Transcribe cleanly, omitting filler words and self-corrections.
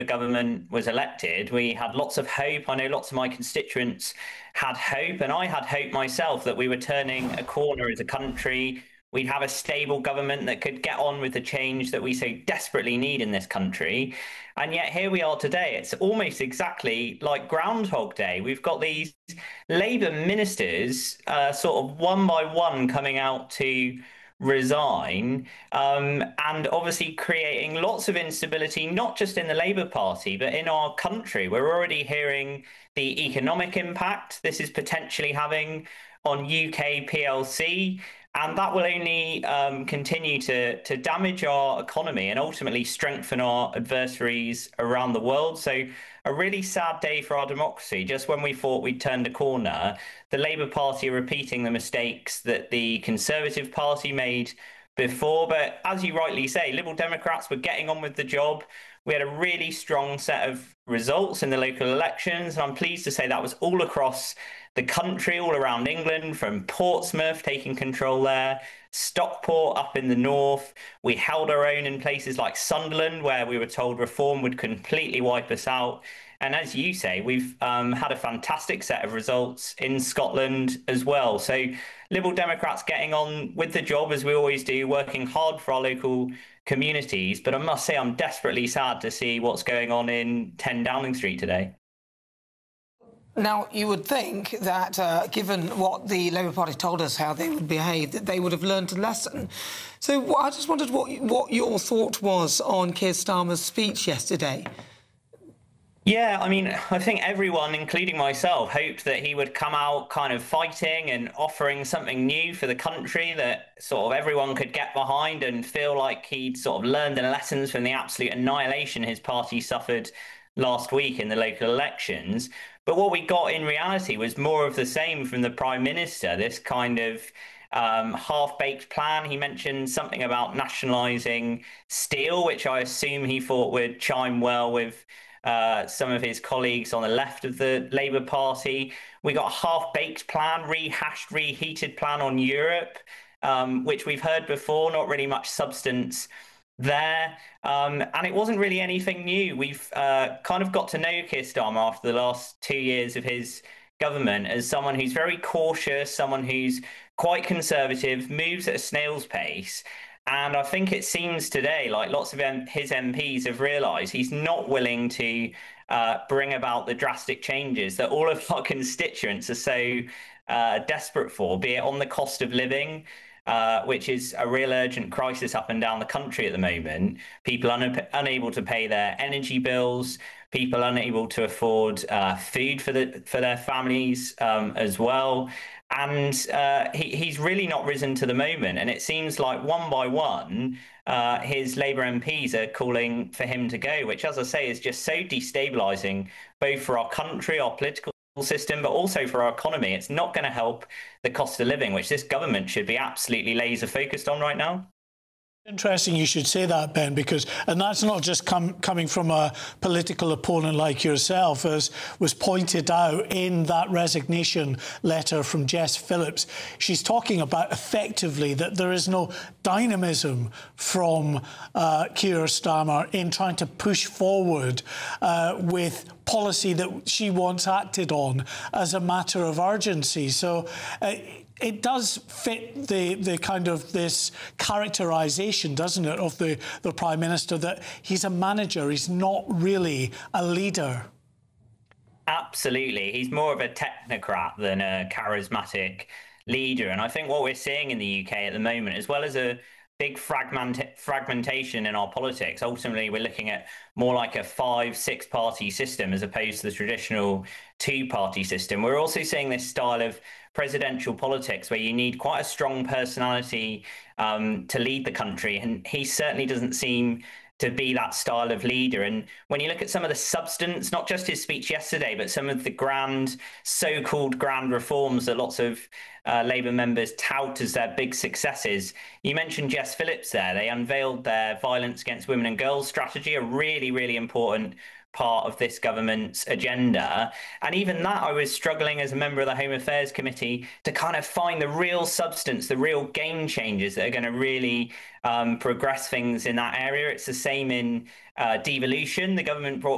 government was elected, we had lots of hope. I know lots of my constituents had hope, and I had hope myself that we were turning a corner as a country. We'd have a stable government that could get on with the change that we so desperately need in this country. And yet here we are today. It's almost exactly like Groundhog Day. We've got these Labour ministers sort of one by one coming out to resign, and obviously creating lots of instability, not just in the Labour Party, but in our country. We're already hearing the economic impact this is potentially having on UK PLC. And that will only continue to damage our economy and ultimately strengthen our adversaries around the world. So, a really sad day for our democracy. Just when we thought we'd turned a corner, the Labour Party are repeating the mistakes that the Conservative Party made before. But as you rightly say, Liberal Democrats were getting on with the job. We had a really strong set of results in the local elections. And I'm pleased to say that was all across the country, all around England, from Portsmouth taking control there, Stockport up in the north. We held our own in places like Sunderland, where we were told reform would completely wipe us out. And as you say, we've had a fantastic set of results in Scotland as well. So Liberal Democrats getting on with the job, as we always do, working hard for our local communities. But I must say, I'm desperately sad to see what's going on in 10 Downing Street today. Now, you would think that, given what the Labour Party told us how they would behave, that they would have learned a lesson. So I just wondered what your thought was on Keir Starmer's speech yesterday. Yeah, I mean, I think everyone, including myself, hoped that he would come out kind of fighting and offering something new for the country that sort of everyone could get behind and feel like he'd sort of learned the lessons from the absolute annihilation his party suffered last week in the local elections. But what we got in reality was more of the same from the Prime Minister, this kind of half-baked plan. He mentioned something about nationalising steel, which I assume he thought would chime well with some of his colleagues on the left of the Labour Party. We got a half-baked plan, rehashed, reheated plan on Europe, which we've heard before, not really much substance there. And it wasn't really anything new. We've kind of got to know Keir Starmer after the last 2 years of his government as someone who's very cautious, someone who's quite conservative, moves at a snail's pace. And I think it seems today like lots of his MPs have realised he's not willing to bring about the drastic changes that all of our constituents are so desperate for, be it on the cost of living, which is a real urgent crisis up and down the country at the moment. People unable to pay their energy bills, people unable to afford food for their families as well. And he's really not risen to the moment. And it seems like one by one, his Labour MPs are calling for him to go, which, as I say, is just so destabilising, both for our country, our political system, but also for our economy. It's not going to help the cost of living, which this government should be absolutely laser focused on right now. Interesting you should say that, Ben, because, and that's not just coming from a political opponent like yourself, as was pointed out in that resignation letter from Jess Phillips. She's talking about effectively that there is no dynamism from Keir Starmer in trying to push forward with policy that she wants acted on as a matter of urgency. So it does fit the kind of this characterisation, doesn't it, of the Prime Minister, that he's a manager, he's not really a leader. Absolutely. He's more of a technocrat than a charismatic leader. And I think what we're seeing in the UK at the moment, as well as a big fragmentation in our politics, ultimately we're looking at more like a 5-6 party system as opposed to the traditional 2-party system. We're also seeing this style of presidential politics where you need quite a strong personality to lead the country, and he certainly doesn't seem to be that style of leader. And when you look at some of the substance, not just his speech yesterday, but some of the so-called grand reforms that lots of Labour members tout as their big successes. You mentioned Jess Phillips there. They unveiled their violence against women and girls strategy, a really, really important part of this government's agenda. And even that, I was struggling as a member of the Home Affairs Committee to kind of find the real substance, the real game changers that are going to really progress things in that area. It's the same in devolution. The government brought